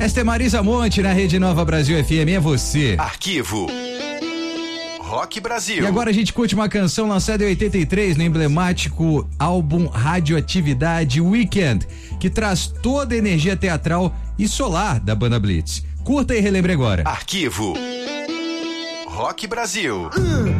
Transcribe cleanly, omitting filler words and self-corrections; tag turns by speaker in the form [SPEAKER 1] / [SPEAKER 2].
[SPEAKER 1] Esta é Marisa Monte na Rede Nova Brasil FM, é você.
[SPEAKER 2] Arquivo Rock Brasil.
[SPEAKER 1] E agora a gente curte uma canção lançada em 83 no emblemático álbum Radioatividade Weekend, que traz toda a energia teatral e solar da banda Blitz. Curta e relembre agora.
[SPEAKER 2] Arquivo Rock Brasil.